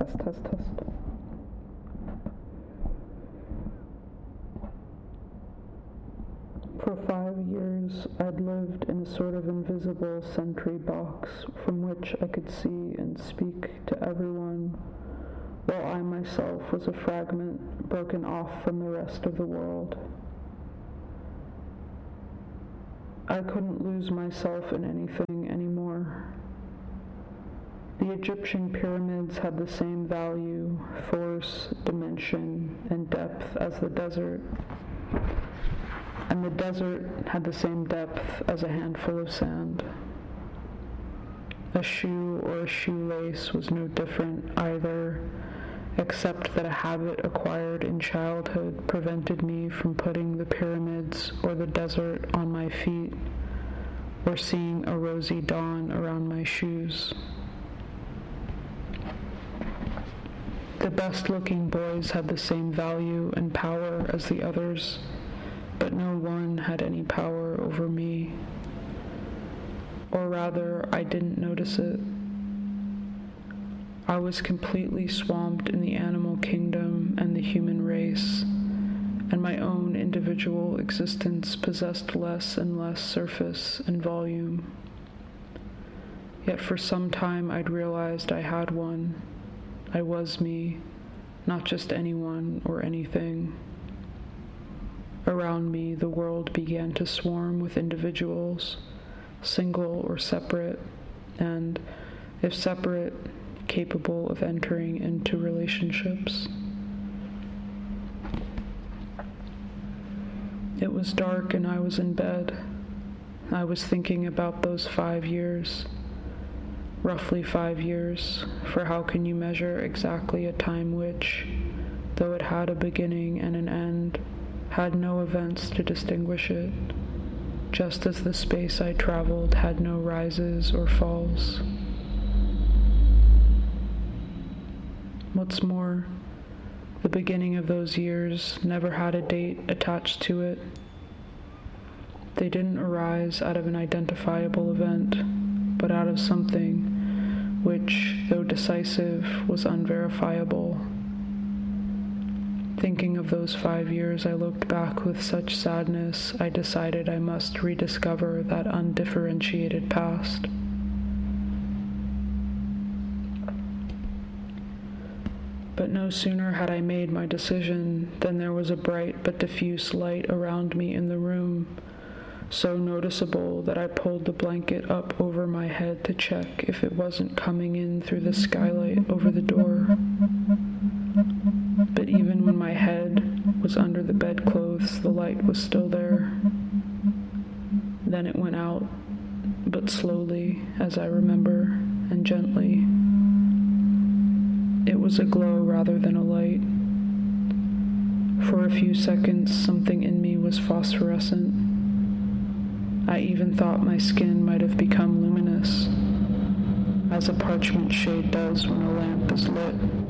Test. For 5 years, I'd lived in a sort of invisible sentry box from which I could see and speak to everyone, while I myself was a fragment broken off from the rest of the world. I couldn't lose myself in anything anymore. The Egyptian pyramids had the same value, force, dimension, and depth as the desert. And the desert had the same depth as a handful of sand. A shoe or a shoelace was no different either, except that a habit acquired in childhood prevented me from putting the pyramids or the desert on my feet, or seeing a rosy dawn around my shoes. The best-looking boys had the same value and power as the others, but no one had any power over me. Or rather, I didn't notice it. I was completely swamped in the animal kingdom and the human race, and my own individual existence possessed less and less surface and volume. Yet for some time I'd realized I had one. I was me, not just anyone or anything. Around me, the world began to swarm with individuals, single or separate, and, if separate, capable of entering into relationships. It was dark and I was in bed. I was thinking about those 5 years. Roughly 5 years, for how can you measure exactly a time which, though it had a beginning and an end, had no events to distinguish it, just as the space I traveled had no rises or falls. What's more, the beginning of those years never had a date attached to it. They didn't arise out of an identifiable event, but out of something which, though decisive, was unverifiable. Thinking of those 5 years, I looked back with such sadness, I decided I must rediscover that undifferentiated past. But no sooner had I made my decision than there was a bright but diffuse light around me in the room, so noticeable that I pulled the blanket up over my head to check if it wasn't coming in through the skylight over the door. But even when my head was under the bedclothes, the light was still there. Then it went out, but slowly, as I remember, and gently. It was a glow rather than a light. For a few seconds, something in me was phosphorescent. I even thought my skin might have become luminous, as a parchment shade does when a lamp is lit.